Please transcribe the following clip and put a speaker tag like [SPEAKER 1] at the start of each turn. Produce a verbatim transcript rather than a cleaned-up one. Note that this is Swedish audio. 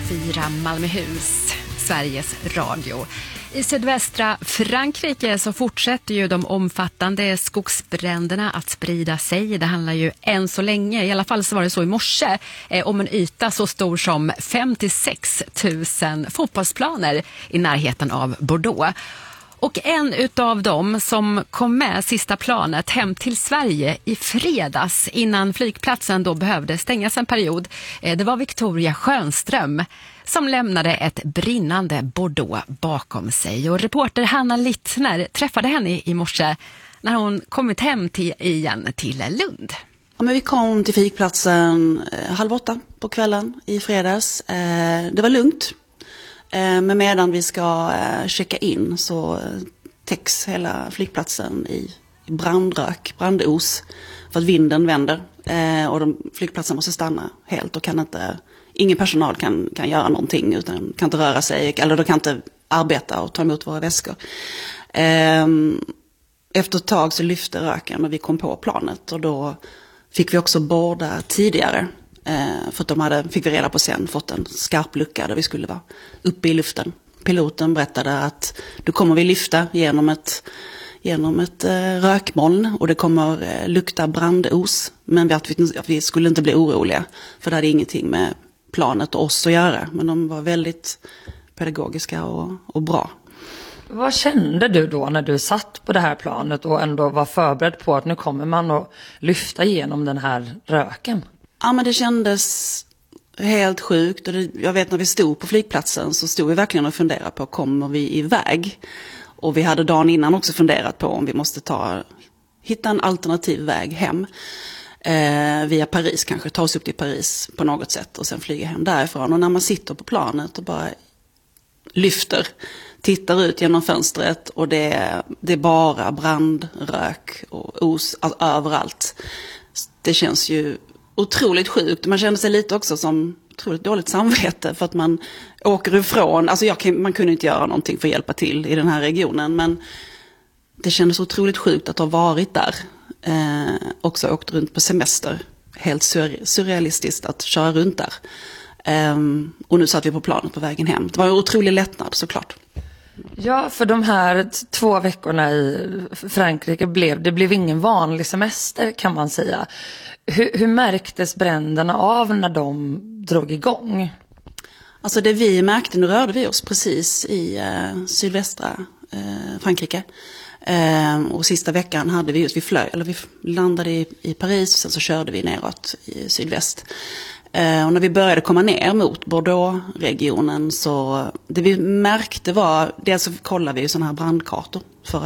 [SPEAKER 1] fyra Malmöhus, Sveriges Radio. I sydvästra Frankrike så fortsätter ju de omfattande skogsbränderna att sprida sig. Det handlar ju än så länge, i alla fall så var det så i morse, eh, om en yta så stor som femtiosex tusen fotbollsplaner i närheten av Bordeaux. Och en utav dem som kom med sista planet hem till Sverige i fredags innan flygplatsen då behövde stängas en period, det var Victoria Schönström som lämnade ett brinnande Bordeaux bakom sig. Och reporter Hanna Littner träffade henne i morse när hon kommit hem till, igen till Lund.
[SPEAKER 2] Ja, men vi kom till flygplatsen eh, halv åtta på kvällen i fredags. Eh, det var lugnt. Men medan vi ska checka in så täcks hela flygplatsen i brandrök, brandos, för att vinden vänder. Och de, flygplatsen måste stanna helt och kan inte, ingen personal kan, kan göra någonting utan kan inte röra sig eller de kan inte arbeta och ta emot våra väskor. Efter ett tag så lyfte röken och vi kom på planet och då fick vi också borda tidigare. För att de hade, fick vi reda på sen, fått en skarp lucka där vi skulle vara uppe i luften. Piloten berättade att då kommer vi lyfta genom ett, genom ett eh, rökmoln och det kommer eh, lukta brandos. Men att vi, att vi skulle inte bli oroliga för det hade ingenting med planet och oss att göra. Men de var väldigt pedagogiska och, och bra.
[SPEAKER 3] Vad kände du då när du satt på det här planet och ändå var förberedd på att nu kommer man att lyfta igenom den här röken?
[SPEAKER 2] Ja, men det kändes helt sjukt. Och det, jag vet när vi stod på flygplatsen så stod vi verkligen och funderade på kommer vi iväg. Och vi hade dagen innan också funderat på om vi måste ta, hitta en alternativ väg hem. Eh, via Paris kanske, ta oss upp till Paris på något sätt och sen flyga hem därifrån. Och när man sitter på planet och bara lyfter, tittar ut genom fönstret och det, det är bara brandrök och os alltså, överallt. Det känns ju otroligt sjukt. Man känner sig lite också som otroligt dåligt samvete för att man åker ifrån. Alltså jag kan, man kunde inte göra någonting för att hjälpa till i den här regionen. Men det kändes otroligt sjukt att ha varit där. Eh, också åkt runt på semester. Helt sur, surrealistiskt att köra runt där. Eh, och nu satt vi på planet på vägen hem. Det var en otrolig lättnad såklart.
[SPEAKER 3] Ja, för de här två veckorna i Frankrike blev det blev ingen vanlig semester kan man säga. Hur, hur märktes bränderna av när de drog igång?
[SPEAKER 2] Alltså det vi märkte, nu rörde vi oss precis i eh, sydvästra eh, Frankrike. Eh, och sista veckan hade vi just, vi flög, eller vi landade i, i Paris och sen så körde vi neråt i sydväst. Eh, och när vi började komma ner mot Bordeaux-regionen så det vi märkte var, dels så kollade vi ju sådana här brandkartor för